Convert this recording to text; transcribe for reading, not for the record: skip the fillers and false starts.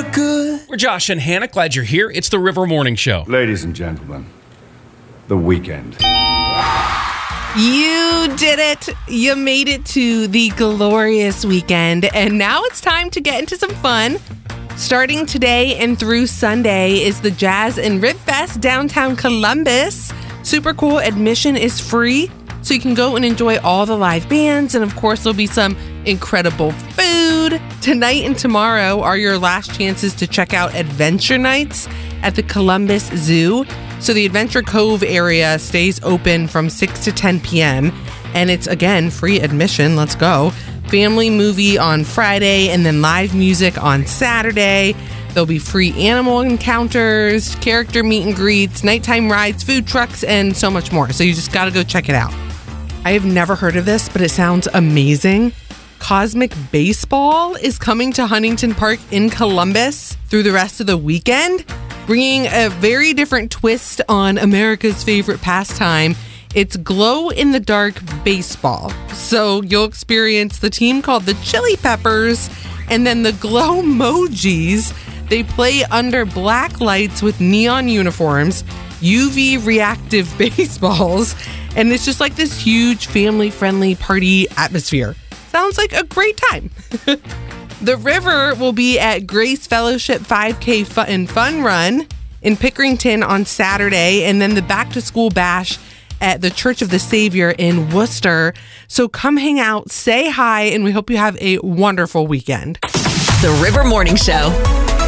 for good. We're Josh and Hannah. Glad you're here. It's the River Morning Show. Ladies and gentlemen, the weekend. You did it. You made it to the glorious weekend. And now it's time to get into some fun. Starting today and through Sunday is the Jazz and Rib Fest downtown Columbus. Super cool. Admission is free, so you can go and enjoy all the live bands. And of course, there'll be some incredible food. Tonight and tomorrow are your last chances to check out Adventure Nights at the Columbus Zoo. So the Adventure Cove area stays open from 6 to 10 p.m. And it's, again, free admission. Let's go. Family movie on Friday and then live music on Saturday. There'll be free animal encounters, character meet and greets, nighttime rides, food trucks, and so much more. So you just got to go check it out. I have never heard of this, but it sounds amazing. Cosmic Baseball is coming to Huntington Park in Columbus through the rest of the weekend, bringing a very different twist on America's favorite pastime. It's glow-in-the-dark baseball. So you'll experience the team called the Chili Peppers and then the Glow-Mojis. They play under black lights with neon uniforms, UV reactive baseballs, and it's just like this huge family-friendly party atmosphere. Sounds like a great time. The River will be at Grace Fellowship 5K and Fun Run in Pickerington on Saturday, and then the Back to School Bash at the Church of the Savior in Worcester. So come hang out, say hi, and we hope you have a wonderful weekend. The River Morning Show.